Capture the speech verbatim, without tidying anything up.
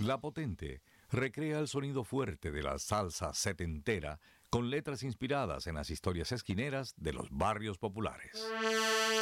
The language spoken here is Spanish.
La Potente recrea el sonido fuerte de la salsa setentera con letras inspiradas en las historias esquineras de los barrios populares.